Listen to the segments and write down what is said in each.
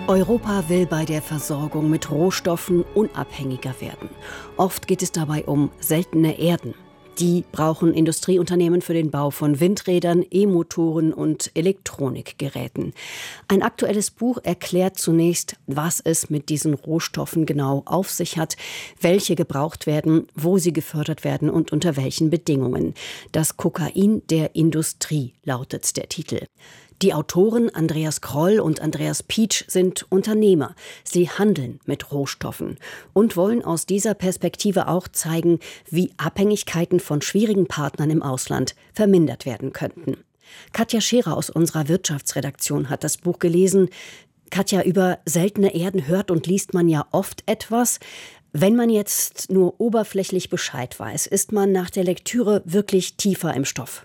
Europa will bei der Versorgung mit Rohstoffen unabhängiger werden. Oft geht es dabei um seltene Erden. Die brauchen Industrieunternehmen für den Bau von Windrädern, E-Motoren und Elektronikgeräten. Ein aktuelles Buch erklärt zunächst, was es mit diesen Rohstoffen genau auf sich hat, welche gebraucht werden, wo sie gefördert werden und unter welchen Bedingungen. Das Kokain der Industrie lautet der Titel. Die Autoren Andreas Kroll und Andreas Pietsch sind Unternehmer. Sie handeln mit Rohstoffen und wollen aus dieser Perspektive auch zeigen, wie Abhängigkeiten von schwierigen Partnern im Ausland vermindert werden könnten. Katja Scherer aus unserer Wirtschaftsredaktion hat das Buch gelesen. Katja, über seltene Erden hört und liest man ja oft etwas. Wenn man jetzt nur oberflächlich Bescheid weiß, ist man nach der Lektüre wirklich tiefer im Stoff?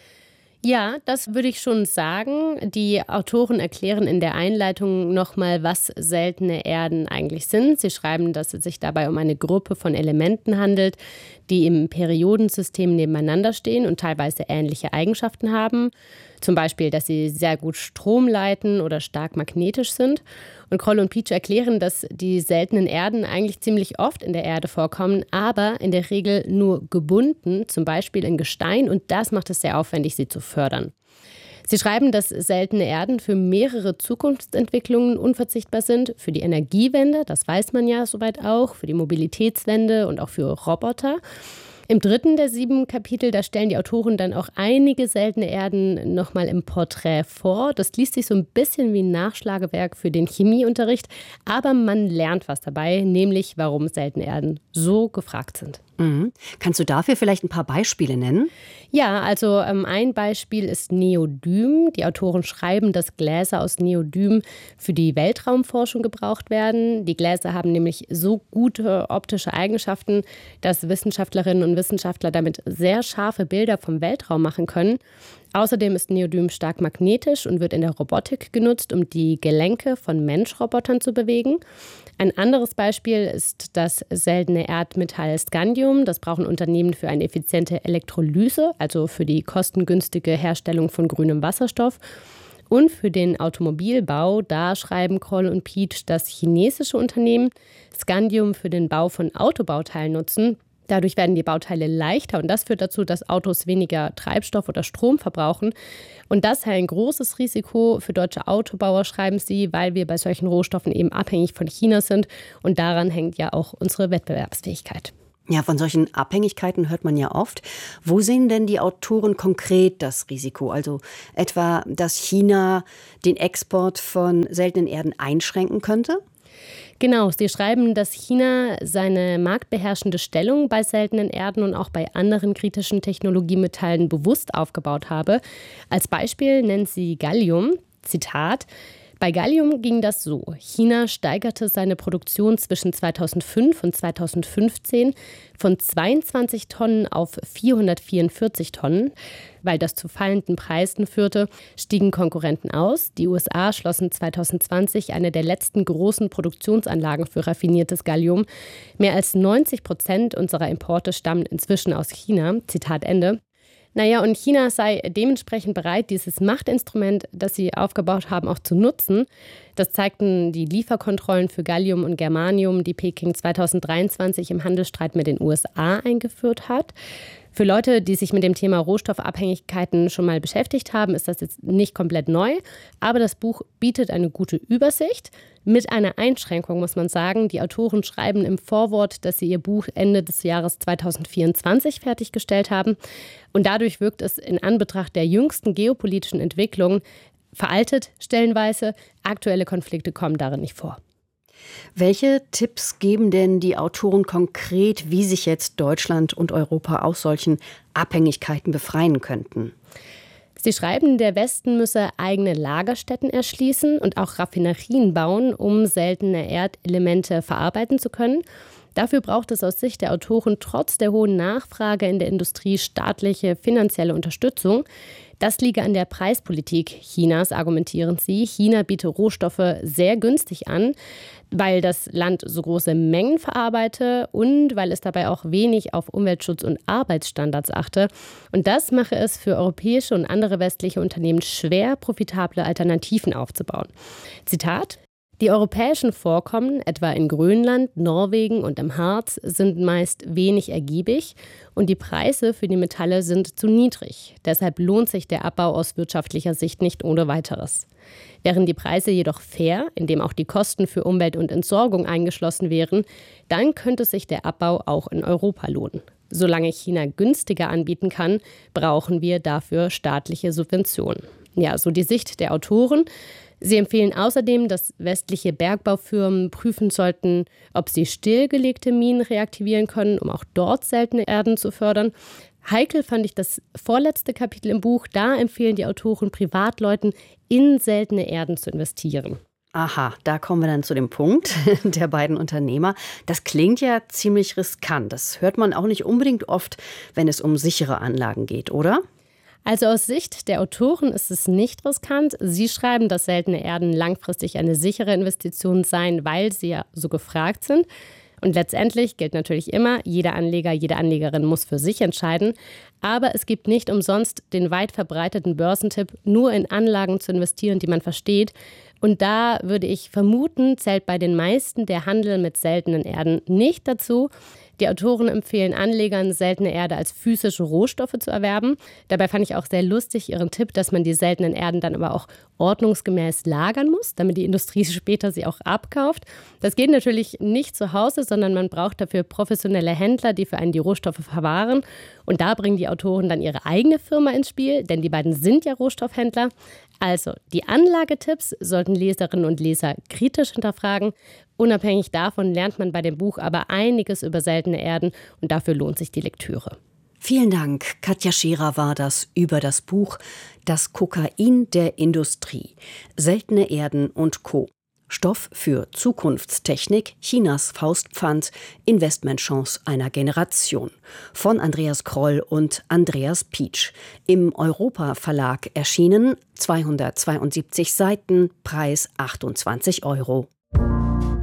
Ja, das würde ich schon sagen. Die Autoren erklären in der Einleitung nochmal, was seltene Erden eigentlich sind. Sie schreiben, dass es sich dabei um eine Gruppe von Elementen handelt, die im Periodensystem nebeneinander stehen und teilweise ähnliche Eigenschaften haben. Zum Beispiel, dass sie sehr gut Strom leiten oder stark magnetisch sind. Und Kroll und Pietsch erklären, dass die seltenen Erden eigentlich ziemlich oft in der Erde vorkommen, aber in der Regel nur gebunden, zum Beispiel in Gestein. Und das macht es sehr aufwendig, sie zu fördern. Sie schreiben, dass seltene Erden für mehrere Zukunftsentwicklungen unverzichtbar sind. Für die Energiewende, das weiß man ja soweit auch, für die Mobilitätswende und auch für Roboter. Im 3. der 7 Kapitel, da stellen die Autoren dann auch einige seltene Erden nochmal im Porträt vor. Das liest sich so ein bisschen wie ein Nachschlagewerk für den Chemieunterricht, aber man lernt was dabei, nämlich warum seltene Erden so gefragt sind. Mhm. Kannst du dafür vielleicht ein paar Beispiele nennen? Ja, also ein Beispiel ist Neodym. Die Autoren schreiben, dass Gläser aus Neodym für die Weltraumforschung gebraucht werden. Die Gläser haben nämlich so gute optische Eigenschaften, dass Wissenschaftlerinnen und Wissenschaftler damit sehr scharfe Bilder vom Weltraum machen können. Außerdem ist Neodym stark magnetisch und wird in der Robotik genutzt, um die Gelenke von Menschrobotern zu bewegen. Ein anderes Beispiel ist das seltene Erdmetall Scandium. Das brauchen Unternehmen für eine effiziente Elektrolyse, also für die kostengünstige Herstellung von grünem Wasserstoff. Und für den Automobilbau, da schreiben Kroll und Pietsch, dass chinesische Unternehmen Scandium für den Bau von Autobauteilen nutzen. Dadurch werden die Bauteile leichter und das führt dazu, dass Autos weniger Treibstoff oder Strom verbrauchen. Und das ist ein großes Risiko für deutsche Autobauer, schreiben sie, weil wir bei solchen Rohstoffen eben abhängig von China sind. Und daran hängt ja auch unsere Wettbewerbsfähigkeit. Ja, von solchen Abhängigkeiten hört man ja oft. Wo sehen denn die Autoren konkret das Risiko? Also etwa, dass China den Export von seltenen Erden einschränken könnte? Genau, sie schreiben, dass China seine marktbeherrschende Stellung bei seltenen Erden und auch bei anderen kritischen Technologiemetallen bewusst aufgebaut habe. Als Beispiel nennen sie Gallium. Zitat: Bei Gallium ging das so. China steigerte seine Produktion zwischen 2005 und 2015 von 22 Tonnen auf 444 Tonnen. Weil das zu fallenden Preisen führte, stiegen Konkurrenten aus. Die USA schlossen 2020 eine der letzten großen Produktionsanlagen für raffiniertes Gallium. Mehr als 90% unserer Importe stammen inzwischen aus China. Zitat Ende. Naja, und China sei dementsprechend bereit, dieses Machtinstrument, das sie aufgebaut haben, auch zu nutzen. Das zeigten die Lieferkontrollen für Gallium und Germanium, die Peking 2023 im Handelsstreit mit den USA eingeführt hat. Für Leute, die sich mit dem Thema Rohstoffabhängigkeiten schon mal beschäftigt haben, ist das jetzt nicht komplett neu. Aber das Buch bietet eine gute Übersicht. Mit einer Einschränkung, muss man sagen. Die Autoren schreiben im Vorwort, dass sie ihr Buch Ende des Jahres 2024 fertiggestellt haben. Und dadurch wirkt es in Anbetracht der jüngsten geopolitischen Entwicklungen veraltet stellenweise. Aktuelle Konflikte kommen darin nicht vor. Welche Tipps geben denn die Autoren konkret, wie sich jetzt Deutschland und Europa aus solchen Abhängigkeiten befreien könnten? Sie schreiben, der Westen müsse eigene Lagerstätten erschließen und auch Raffinerien bauen, um seltene Erdelemente verarbeiten zu können. Dafür braucht es aus Sicht der Autoren trotz der hohen Nachfrage in der Industrie staatliche finanzielle Unterstützung. Das liege an der Preispolitik Chinas, argumentieren sie. China biete Rohstoffe sehr günstig an, weil das Land so große Mengen verarbeite und weil es dabei auch wenig auf Umweltschutz und Arbeitsstandards achte. Und das mache es für europäische und andere westliche Unternehmen schwer, profitable Alternativen aufzubauen. Zitat: Die europäischen Vorkommen, etwa in Grönland, Norwegen und im Harz, sind meist wenig ergiebig und die Preise für die Metalle sind zu niedrig. Deshalb lohnt sich der Abbau aus wirtschaftlicher Sicht nicht ohne weiteres. Wären die Preise jedoch fair, indem auch die Kosten für Umwelt und Entsorgung eingeschlossen wären, dann könnte sich der Abbau auch in Europa lohnen. Solange China günstiger anbieten kann, brauchen wir dafür staatliche Subventionen. Ja, so die Sicht der Autoren. Sie empfehlen außerdem, dass westliche Bergbaufirmen prüfen sollten, ob sie stillgelegte Minen reaktivieren können, um auch dort seltene Erden zu fördern. Heikel fand ich das vorletzte Kapitel im Buch. Da empfehlen die Autoren Privatleuten, in seltene Erden zu investieren. Aha, da kommen wir dann zu dem Punkt der beiden Unternehmer. Das klingt ja ziemlich riskant. Das hört man auch nicht unbedingt oft, wenn es um sichere Anlagen geht, oder? Also aus Sicht der Autoren ist es nicht riskant. Sie schreiben, dass seltene Erden langfristig eine sichere Investition seien, weil sie ja so gefragt sind. Und letztendlich gilt natürlich immer, jeder Anleger, jede Anlegerin muss für sich entscheiden. Aber es gibt nicht umsonst den weit verbreiteten Börsentipp, nur in Anlagen zu investieren, die man versteht. Und da würde ich vermuten, zählt bei den meisten der Handel mit seltenen Erden nicht dazu. Die Autoren empfehlen Anlegern, seltene Erde als physische Rohstoffe zu erwerben. Dabei fand ich auch sehr lustig ihren Tipp, dass man die seltenen Erden dann aber auch ordnungsgemäß lagern muss, damit die Industrie später sie auch abkauft. Das geht natürlich nicht zu Hause, sondern man braucht dafür professionelle Händler, die für einen die Rohstoffe verwahren. Und da bringen die Autoren dann ihre eigene Firma ins Spiel, denn die beiden sind ja Rohstoffhändler. Also, die Anlagetipps sollten Leserinnen und Leser kritisch hinterfragen. Unabhängig davon lernt man bei dem Buch aber einiges über seltene Erden und dafür lohnt sich die Lektüre. Vielen Dank. Katja Scherer war das über das Buch Das Kokain der Industrie. Seltene Erden und Co. Stoff für Zukunftstechnik, Chinas Faustpfand, Investmentchance einer Generation. Von Andreas Kroll und Andreas Pietsch. Im Europa Verlag erschienen, 272 Seiten, Preis 28 €.